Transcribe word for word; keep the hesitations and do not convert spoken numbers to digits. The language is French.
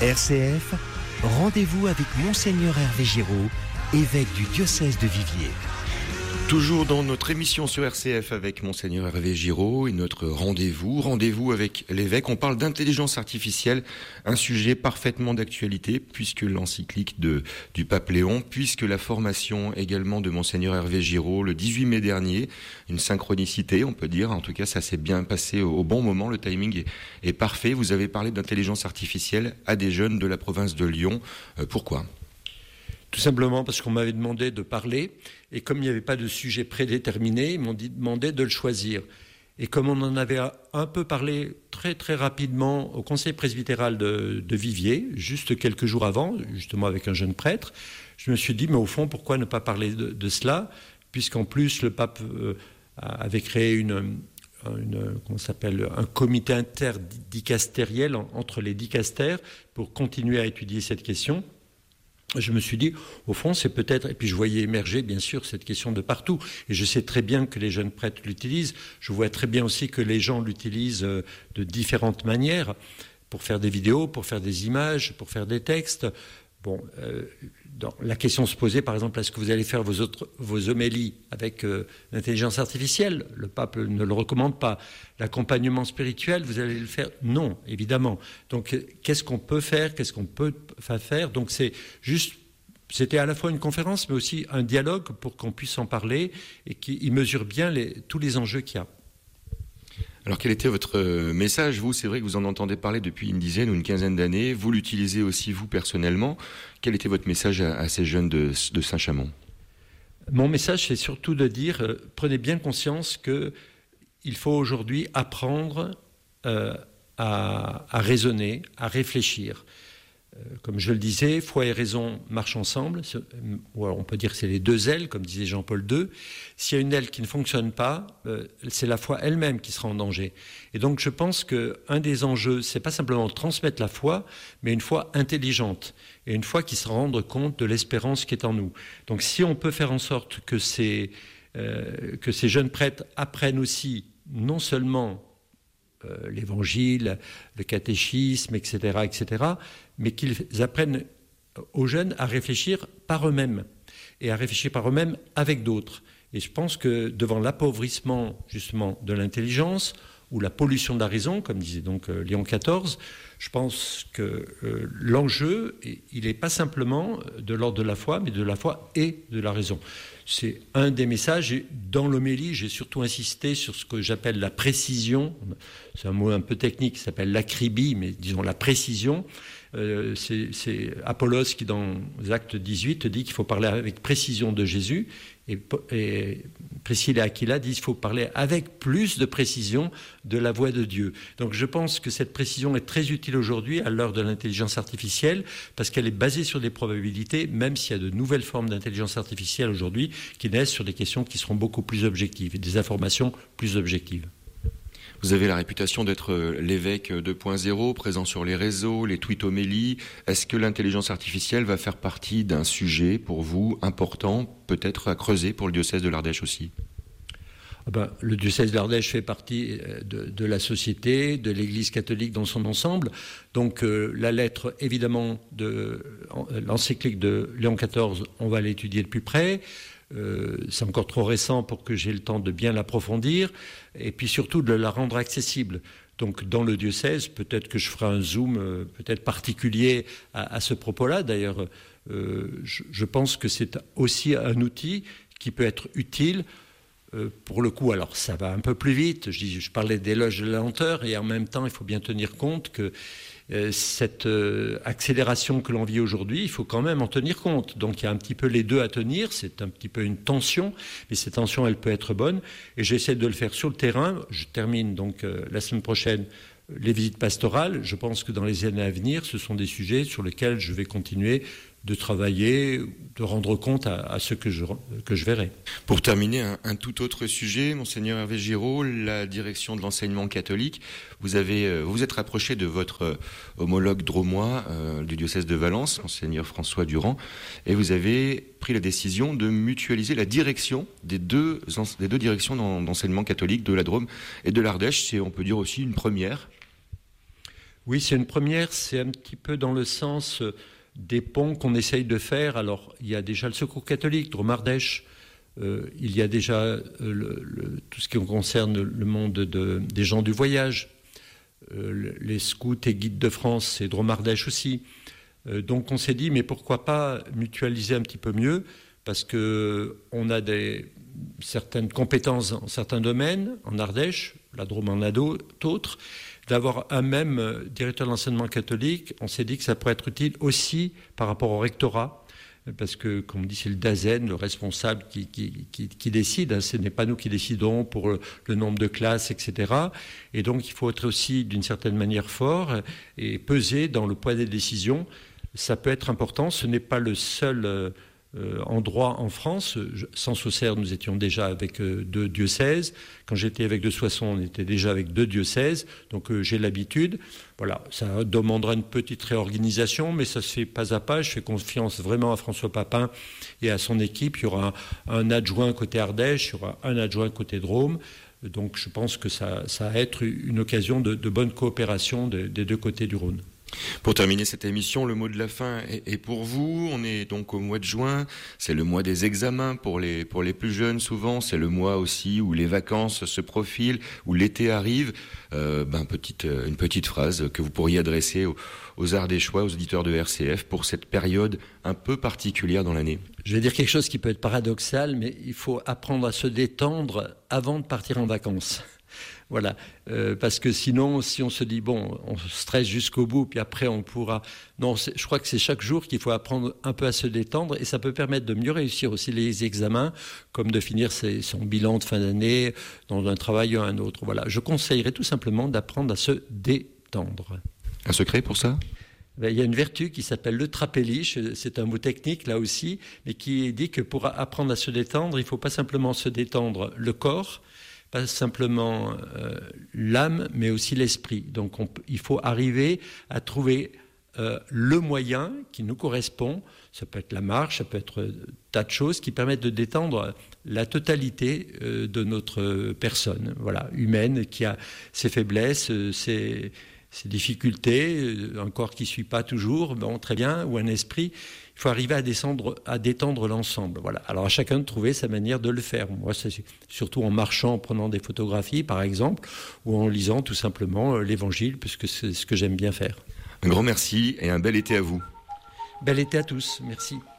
R C F, rendez-vous avec Monseigneur Hervé Giraud, évêque du diocèse de Viviers. Toujours dans notre émission sur R C F avec Monseigneur Hervé Giraud et notre rendez-vous, rendez-vous avec l'évêque. On parle d'intelligence artificielle, un sujet parfaitement d'actualité puisque l'encyclique de, du pape Léon, puisque la formation également de Monseigneur Hervé Giraud le dix-huit mai dernier, une synchronicité on peut dire, en tout cas ça s'est bien passé au, au bon moment, le timing est, est parfait. Vous avez parlé d'intelligence artificielle à des jeunes de la province de Lyon, euh, pourquoi ? Tout simplement parce qu'on m'avait demandé de parler, et comme il n'y avait pas de sujet prédéterminé, ils m'ont dit, demandé de le choisir. Et comme on en avait un peu parlé très très rapidement au conseil presbytéral de, de Viviers, juste quelques jours avant, justement avec un jeune prêtre, je me suis dit, mais au fond, pourquoi ne pas parler de, de cela, puisqu'en plus le pape euh, avait créé une... Une, comment ça s'appelle, un comité interdicastériel entre les dicastères pour continuer à étudier cette question. Je me suis dit, au fond, c'est peut-être... Et puis je voyais émerger, bien sûr, cette question de partout. Et je sais très bien que les jeunes prêtres l'utilisent. Je vois très bien aussi que les gens l'utilisent de différentes manières pour faire des vidéos, pour faire des images, pour faire des textes. Bon, euh, dans, la question se posait, par exemple, est-ce que vous allez faire vos, autres, vos homélies avec euh, l'intelligence artificielle ? Le pape ne le recommande pas. L'accompagnement spirituel, vous allez le faire ? Non, évidemment. Donc, qu'est-ce qu'on peut faire ? Qu'est-ce qu'on peut faire ? Donc, c'est juste... C'était à la fois une conférence, mais aussi un dialogue pour qu'on puisse en parler et qu'il mesure bien les, tous les enjeux qu'il y a. Alors quel était votre message ? Vous, c'est vrai que vous en entendez parler depuis une dizaine ou une quinzaine d'années. Vous l'utilisez aussi, vous, personnellement. Quel était votre message à, à ces jeunes de, de Saint-Chamond ? Mon message, c'est surtout de dire, euh, prenez bien conscience qu'il faut aujourd'hui apprendre euh, à, à raisonner, à réfléchir. Comme je le disais, foi et raison marchent ensemble. On peut dire que c'est les deux ailes, comme disait Jean-Paul deux. S'il y a une aile qui ne fonctionne pas, c'est la foi elle-même qui sera en danger. Et donc je pense qu'un des enjeux, c'est pas simplement transmettre la foi, mais une foi intelligente. Et une foi qui se rende compte de l'espérance qui est en nous. Donc si on peut faire en sorte que ces, euh, que ces jeunes prêtres apprennent aussi, non seulement Euh, l'évangile, le catéchisme, et cetera, et cetera, mais qu'ils apprennent aux jeunes à réfléchir par eux-mêmes et à réfléchir par eux-mêmes avec d'autres. Et je pense que devant l'appauvrissement justement de l'intelligence ou la pollution de la raison, comme disait donc euh, Léon quatorze, je pense que euh, l'enjeu, il n'est pas simplement de l'ordre de la foi, mais de la foi et de la raison. C'est un des messages. Et dans l'homélie, j'ai surtout insisté sur ce que j'appelle la précision. C'est un mot un peu technique qui s'appelle l'acribie, mais disons la précision. Euh, c'est, c'est Apollos qui, dans Actes dix-huit, dit qu'il faut parler avec précision de Jésus. Et, et Priscille et Aquila disent qu'il faut parler avec plus de précision de la voix de Dieu. Donc je pense que cette précision est très utile aujourd'hui à l'heure de l'intelligence artificielle parce qu'elle est basée sur des probabilités, même s'il y a de nouvelles formes d'intelligence artificielle aujourd'hui qui naissent sur des questions qui seront beaucoup plus objectives et des informations plus objectives. Vous avez la réputation d'être l'évêque deux point zéro, présent sur les réseaux, les tweets homélies. Est-ce que l'intelligence artificielle va faire partie d'un sujet pour vous important, peut-être à creuser pour le diocèse de l'Ardèche aussi ? Ah ben, le diocèse de l'Ardèche fait partie de, de la société, de l'Église catholique dans son ensemble. Donc euh, la lettre, évidemment, de l'encyclique de Léon quatorze, on va l'étudier de plus près. Euh, c'est encore trop récent pour que j'ai le temps de bien l'approfondir et puis surtout de la rendre accessible. Donc dans le diocèse, peut-être que je ferai un zoom euh, peut-être particulier à, à ce propos-là. D'ailleurs, euh, je, je pense que c'est aussi un outil qui peut être utile euh, pour le coup. Alors ça va un peu plus vite, je, dis, je parlais d'éloge de la lenteur et en même temps il faut bien tenir compte que Euh, cette euh, accélération que l'on vit aujourd'hui, il faut quand même en tenir compte. Donc il y a un petit peu les deux à tenir, c'est un petit peu une tension, mais cette tension, elle peut être bonne. Et j'essaie de le faire sur le terrain. Je termine donc euh, la semaine prochaine les visites pastorales. Je pense que dans les années à venir, ce sont des sujets sur lesquels je vais continuer de travailler, de rendre compte à, à ce que je, que je verrai. Pour terminer, un, un tout autre sujet, Monseigneur Hervé Giraud, la direction de l'enseignement catholique. Vous avez, vous êtes rapproché de votre homologue drômois euh, du diocèse de Valence, Monseigneur François Durand, et vous avez pris la décision de mutualiser la direction des deux, des deux directions d'enseignement catholique de la Drôme et de l'Ardèche. C'est, on peut dire aussi, une première. Oui, c'est une première, c'est un petit peu dans le sens des ponts qu'on essaye de faire. Alors, il y a déjà le Secours catholique, Drôme-Ardèche, euh, il y a déjà euh, le, le, tout ce qui concerne le monde de, des gens du voyage, euh, les scouts et guides de France, c'est Drôme-Ardèche aussi. Euh, donc on s'est dit, mais pourquoi pas mutualiser un petit peu mieux, parce qu'on a des, certaines compétences en certains domaines, en Ardèche, la Drôme en a d'autres. D'avoir un même directeur de l'enseignement catholique, on s'est dit que ça pourrait être utile aussi par rapport au rectorat, parce que, comme on dit, c'est le DAZEN, le responsable qui, qui, qui, qui décide. Ce n'est pas nous qui décidons pour le, le nombre de classes, et cetera. Et donc, il faut être aussi, d'une certaine manière, fort et peser dans le poids des décisions. Ça peut être important. Ce n'est pas le seul euh, endroit en France. Sans-Saucère, nous étions déjà avec euh, deux diocèses. Quand j'étais avec de Soissons, on était déjà avec deux diocèses. Donc, euh, j'ai l'habitude. Voilà, ça demandera une petite réorganisation, mais ça se fait pas à pas. Je fais confiance vraiment à François Papin et à son équipe. Il y aura un, un adjoint côté Ardèche, il y aura un adjoint côté Drôme. Donc, je pense que ça, ça va être une occasion de, de bonne coopération de, des deux côtés du Rhône. Pour terminer cette émission, le mot de la fin est, est pour vous. On est donc au mois de juin. C'est le mois des examens pour les, pour les plus jeunes souvent. C'est le mois aussi où les vacances se profilent, où l'été arrive. Euh, ben, petite, une petite phrase que vous pourriez adresser aux, aux Ardéchois, aux auditeurs de R C F pour cette période un peu particulière dans l'année. Je vais dire quelque chose qui peut être paradoxal, mais il faut apprendre à se détendre avant de partir en vacances. Voilà, euh, parce que sinon, si on se dit, bon, on stresse jusqu'au bout, puis après on pourra... Non, je crois que c'est chaque jour qu'il faut apprendre un peu à se détendre, et ça peut permettre de mieux réussir aussi les examens, comme de finir ses, son bilan de fin d'année dans un travail ou un autre. Voilà, je conseillerais tout simplement d'apprendre à se détendre. Un secret pour ça ? Ben, il y a une vertu qui s'appelle le trapéliche, c'est un mot technique là aussi, mais qui dit que pour apprendre à se détendre, il ne faut pas simplement se détendre le corps, pas simplement euh, l'âme, mais aussi l'esprit. Donc on, il faut arriver à trouver euh, le moyen qui nous correspond. Ça peut être la marche, ça peut être un tas de choses qui permettent de détendre la totalité euh, de notre personne, voilà, humaine, qui a ses faiblesses, ses, ses difficultés, un corps qui ne suit pas toujours, bon, très bien, ou un esprit. Il faut arriver à, descendre, à détendre l'ensemble. Voilà. Alors à chacun de trouver sa manière de le faire. Moi, c'est surtout en marchant, en prenant des photographies, par exemple, ou en lisant tout simplement l'Évangile, puisque c'est ce que j'aime bien faire. Un grand merci et un bel été à vous. Bel été à tous. Merci.